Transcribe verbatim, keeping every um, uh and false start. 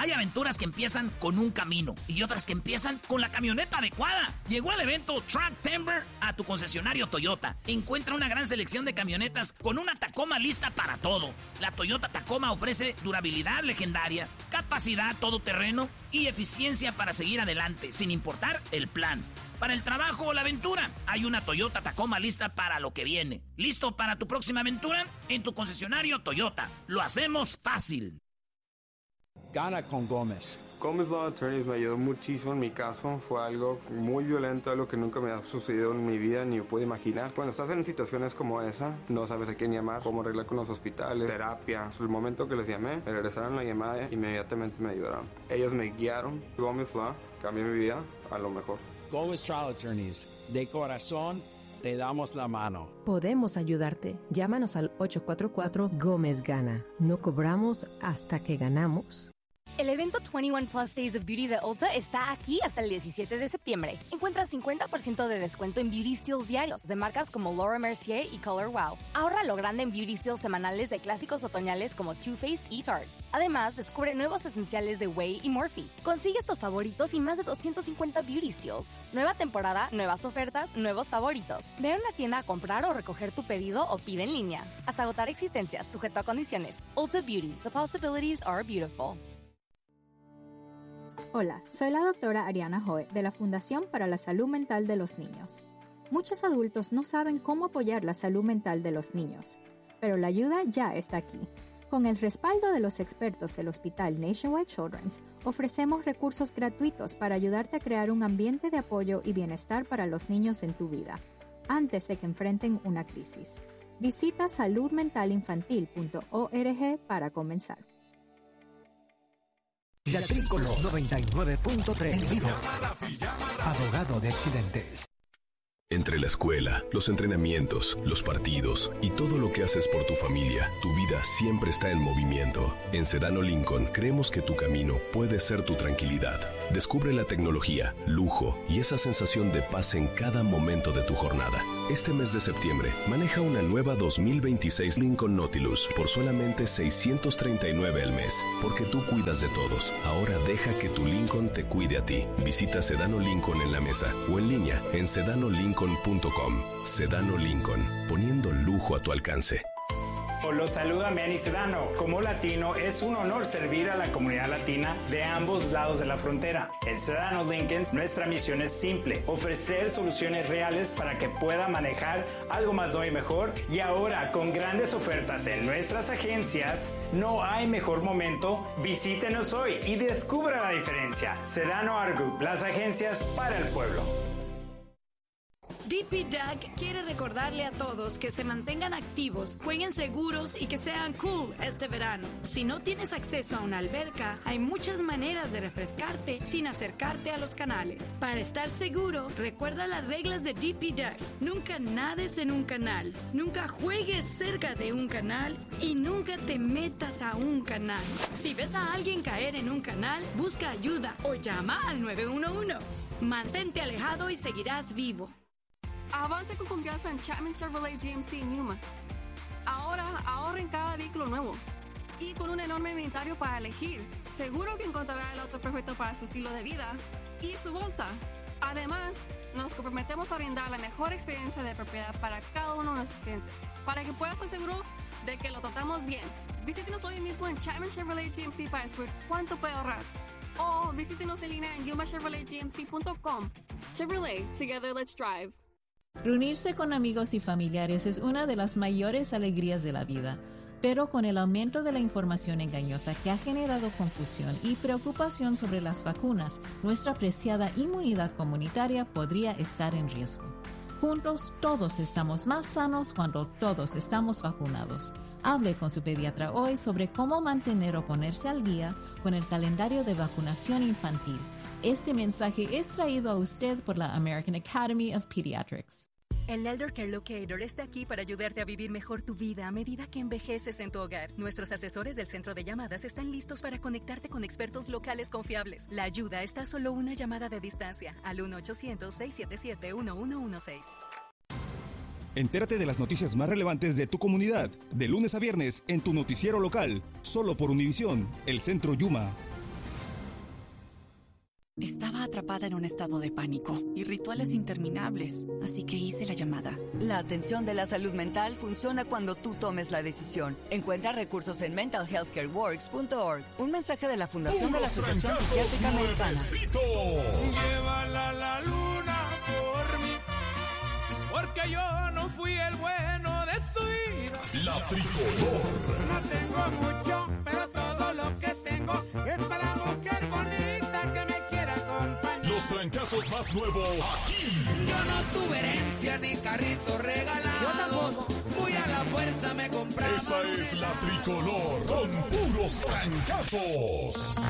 Hay aventuras que empiezan con un camino y otras que empiezan con la camioneta adecuada. Llegó el evento Track Timber a tu concesionario Toyota. Encuentra una gran selección de camionetas con una Tacoma lista para todo. La Toyota Tacoma ofrece durabilidad legendaria, capacidad todoterreno y eficiencia para seguir adelante, sin importar el plan. Para el trabajo o la aventura, hay una Toyota Tacoma lista para lo que viene. ¿Listo para tu próxima aventura? En tu concesionario Toyota. Lo hacemos fácil. Gana con Gómez. Gómez Law Attorneys me ayudó muchísimo en mi caso. Fue algo muy violento, algo que nunca me ha sucedido en mi vida ni me puedo imaginar. Cuando estás en situaciones como esa, no sabes a quién llamar, cómo arreglar con los hospitales, terapia. El momento que les llamé, me regresaron la llamada e inmediatamente me ayudaron. Ellos me guiaron. Gómez Law cambió mi vida a lo mejor. Gómez Trial Attorneys, de corazón, te damos la mano. Podemos ayudarte. Llámanos al ocho cuatro cuatro Gómez Gana. No cobramos hasta que ganamos. El evento veintiuno Plus Days of Beauty de Ulta está aquí hasta el diecisiete de septiembre. Encuentra cincuenta por ciento de descuento en Beauty Steals diarios de marcas como Laura Mercier y Color Wow. Ahorra lo grande en Beauty Steals semanales de clásicos otoñales como Too Faced y Tarte. Además, descubre nuevos esenciales de Way y Morphe. Consigue estos favoritos y más de doscientos cincuenta Beauty Steals. Nueva temporada, nuevas ofertas, nuevos favoritos. Ve a una tienda a comprar o recoger tu pedido o pide en línea. Hasta agotar existencias, sujeto a condiciones. Ulta Beauty. The possibilities are beautiful. Hola, soy la doctora Ariana Hoy de la Fundación para la Salud Mental de los Niños. Muchos adultos no saben cómo apoyar la salud mental de los niños, pero la ayuda ya está aquí. Con el respaldo de los expertos del Hospital Nationwide Children's, ofrecemos recursos gratuitos para ayudarte a crear un ambiente de apoyo y bienestar para los niños en tu vida, antes de que enfrenten una crisis. Visita salud mental infantil punto org para comenzar. La Tricolor noventa y nueve punto tres. Abogado de accidentes. Entre la escuela, los entrenamientos, los partidos y todo lo que haces por tu familia, tu vida siempre está en movimiento. En Sedano Lincoln creemos que tu camino puede ser tu tranquilidad. Descubre la tecnología, lujo y esa sensación de paz en cada momento de tu jornada. Este mes de septiembre, maneja una nueva dos mil veintiséis Lincoln Nautilus por solamente seiscientos treinta y nueve al mes. Porque tú cuidas de todos. Ahora deja que tu Lincoln te cuide a ti. Visita Sedano Lincoln en la mesa o en línea en sedano lincoln punto com. Sedano Lincoln, poniendo lujo a tu alcance. Los saluda Manny Sedano. Como latino, es un honor servir a la comunidad latina de ambos lados de la frontera. En Sedano Lincoln, nuestra misión es simple: ofrecer soluciones reales para que pueda manejar algo más nuevo y mejor. Y ahora, con grandes ofertas en nuestras agencias, no hay mejor momento. Visítenos hoy y descubra la diferencia. Sedano Argo, las agencias para el pueblo. D P Duck quiere recordarle a todos que se mantengan activos, jueguen seguros y que sean cool este verano. Si no tienes acceso a una alberca, hay muchas maneras de refrescarte sin acercarte a los canales. Para estar seguro, recuerda las reglas de D P Duck. Nunca nades en un canal, nunca juegues cerca de un canal y nunca te metas a un canal. Si ves a alguien caer en un canal, busca ayuda o llama al nueve uno uno. Mantente alejado y seguirás vivo. Avance con confianza en Chapman Chevrolet G M C en Yuma. Ahora ahorra en cada vehículo nuevo. Y con un enorme inventario para elegir, seguro que encontrará el auto perfecto para su estilo de vida y su bolsa. Además, nos comprometemos a brindar la mejor experiencia de propiedad para cada uno de nuestros clientes, para que puedas estar seguro de que lo tratamos bien. Visítenos hoy mismo en Chapman Chevrolet G M C para descubrir cuánto puede ahorrar. O visítenos en línea en yuma chevrolet g m c punto com. Chevrolet, together let's drive. Reunirse con amigos y familiares es una de las mayores alegrías de la vida, pero con el aumento de la información engañosa que ha generado confusión y preocupación sobre las vacunas, nuestra preciada inmunidad comunitaria podría estar en riesgo. Juntos, todos estamos más sanos cuando todos estamos vacunados. Hable con su pediatra hoy sobre cómo mantener o ponerse al día con el calendario de vacunación infantil. Este mensaje es traído a usted por la American Academy of Pediatrics. El Elder Care Locator está aquí para ayudarte a vivir mejor tu vida a medida que envejeces en tu hogar. Nuestros asesores del centro de llamadas están listos para conectarte con expertos locales confiables. La ayuda está a solo una llamada de distancia al uno ochocientos, seis siete siete, uno uno uno seis. Entérate de las noticias más relevantes de tu comunidad, de lunes a viernes en tu noticiero local, solo por Univisión, el Centro Yuma. atrapada en un estado de pánico y rituales interminables, así que hice la llamada. La atención de la salud mental funciona cuando tú tomes la decisión. Encuentra recursos en mental health care works punto org. Un mensaje de la Fundación de la Asociación Psiquiátrica Americana. Llévala a la luna por mí, porque yo no fui el bueno de su vida. La Tricolor. No tengo mucho, pero todo lo que tengo es para la mujer bonita que me quiera acompañar. Los trancazos más nuevos aquí. Yo no tuve herencia ni carrito regalado. Yo tampoco. Muy a la fuerza me compraron. Esta es La Tricolor con puros trancazos.